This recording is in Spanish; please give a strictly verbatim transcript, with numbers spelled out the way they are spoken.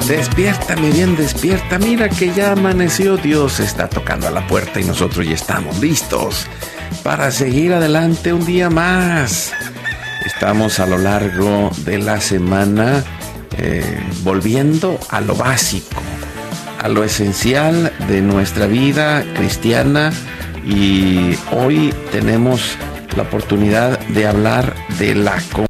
Despierta, mi bien, despierta. Mira que ya amaneció. Dios está tocando a la puerta y nosotros ya estamos listos para seguir adelante un día más. Estamos a lo largo de la semana eh, volviendo a lo básico, a lo esencial de nuestra vida cristiana, y hoy tenemos la oportunidad de hablar de la comunión.